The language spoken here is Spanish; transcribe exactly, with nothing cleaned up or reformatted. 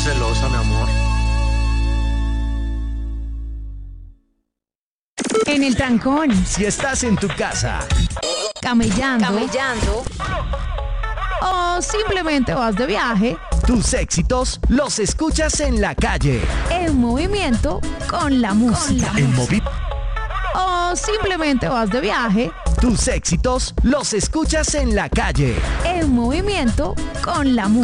celosa, mi amor. En el trancón, Si estás en tu casa, camellando, Camellando. o simplemente vas de viaje, tus éxitos los escuchas en la calle. en movimiento con la música. En Movi, O simplemente vas de viaje, tus éxitos los escuchas en la calle. en movimiento con la música.